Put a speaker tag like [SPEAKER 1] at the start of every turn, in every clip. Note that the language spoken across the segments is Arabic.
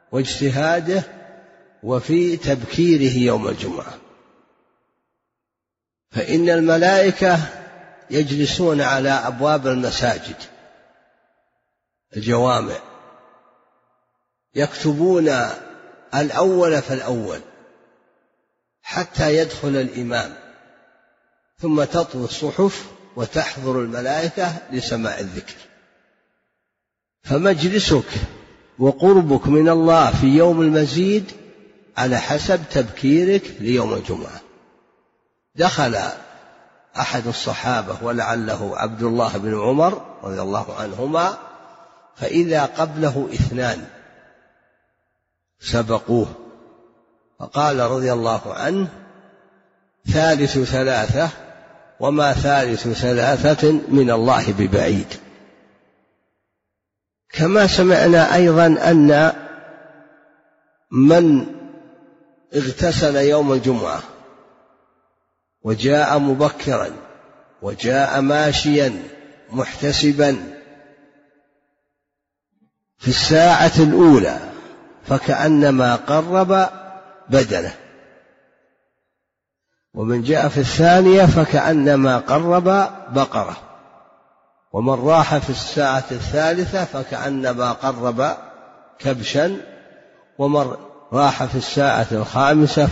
[SPEAKER 1] واجتهاده وفي تبكيره يوم الجمعة. فإن الملائكة يجلسون على أبواب المساجد الجوامع يكتبون الأول فالأول حتى يدخل الإمام، ثم تطوي الصحف وتحضر الملائكة لسماع الذكر. فمجلسك وقربك من الله في يوم المزيد على حسب تبكيرك ليوم الجمعة. دخل أحد الصحابة ولعله عبد الله بن عمر رضي الله عنهما، فإذا قبله 2 سبقوه، فقال رضي الله عنه: ثالث 3 وما ثالث 3 من الله ببعيد. كما سمعنا أيضا أن من اغتسل يوم الجمعة وجاء مبكرا وجاء ماشيا محتسبا في الساعة الأولى فكأنما قرب بدنه، ومن جاء في الثانية فكأنما قرب بقرة، ومن راح في الساعة الثالثة فكأنما قرب كبشا، ومن راح في الساعة الخامسة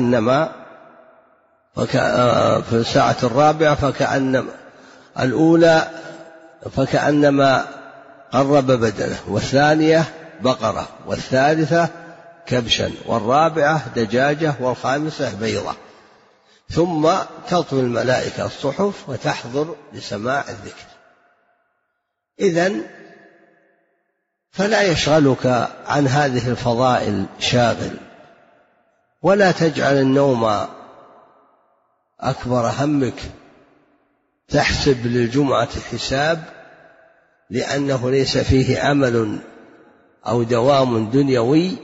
[SPEAKER 1] في الساعة الرابعة فكأنما الأولى فكأنما قرب بدنه، والثانية بقرة، والثالثة كبشا، والرابعة دجاجة، والخامسة بيضة. ثم تطوي الملائكة الصحف وتحضر لسماع الذكر. إذن فلا يشغلك عن هذه الفضائل شاغل، ولا تجعل النوم أكبر همك، تحسب للجمعة حساب، لأنه ليس فيه عمل أو دوام دنيوي،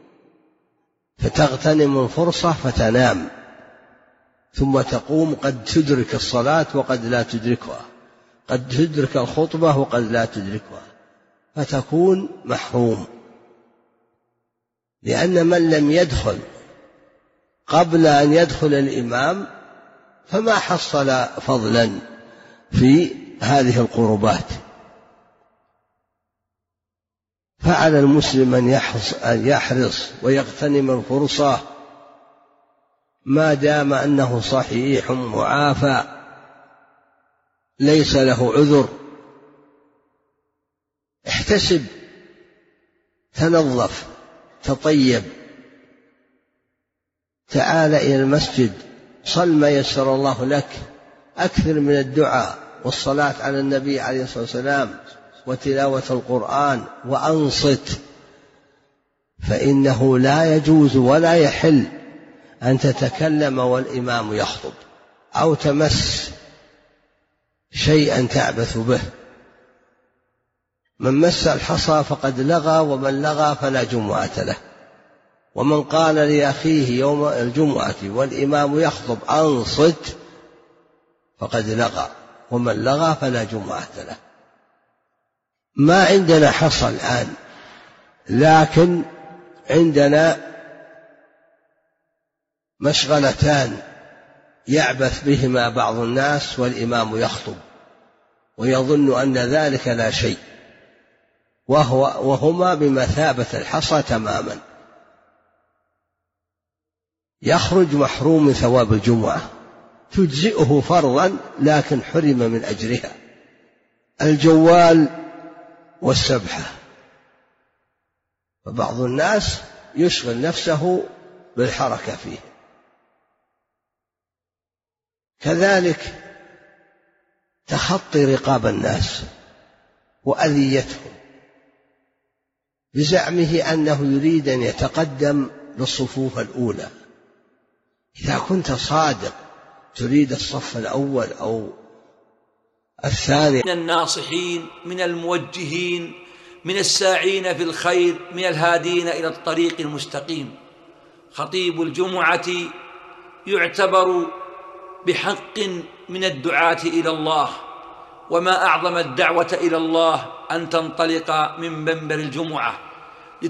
[SPEAKER 1] فتغتنم الفرصة فتنام، ثم تقوم قد تدرك الصلاة وقد لا تدركها، قد تدرك الخطبة وقد لا تدركها، فتكون محروم. لأن من لم يدخل قبل أن يدخل الإمام فما حصل فضلا في هذه القربات. فعلى المسلم أن يحرص ويغتنم الفرصة ما دام أنه صحيح معافى ليس له عذر. احتسب، تنظف، تطيب، تعال إلى المسجد، صل ما يسر الله لك، أكثر من الدعاء والصلاة على النبي عليه الصلاة والسلام وتلاوة القرآن، وأنصت، فإنه لا يجوز ولا يحل أن تتكلم والإمام يخطب أو تمس شيئا تعبث به. من مس الحصى فقد لغى، ومن لغى فلا جمعة له. ومن قال لأخيه يوم الجمعة والإمام يخطب أنصت فقد لغى، ومن لغى فلا جمعة له. ما عندنا حصى الآن، لكن عندنا مشغلتان يعبث بهما بعض الناس والإمام يخطب ويظن أن ذلك لا شيء، وهما بمثابة الحصى تماما. يخرج محروم من ثواب الجمعة، تجزئه فرضا لكن حرم من أجرها. الجوال والسبحة، فبعض الناس يشغل نفسه بالحركة فيه. كذلك تخطي رقاب الناس وأذيتهم بزعمه أنه يريد أن يتقدم للصفوف الأولى. إذا كنت صادق تريد الصف الأول أو الثاني.
[SPEAKER 2] من الناصحين، من الموجهين، من الساعين في الخير، من الهادين إلى الطريق المستقيم. خطيب الجمعة يعتبر بحق من الدعاة إلى الله، وما أعظم الدعوة إلى الله أن تنطلق من منبر الجمعة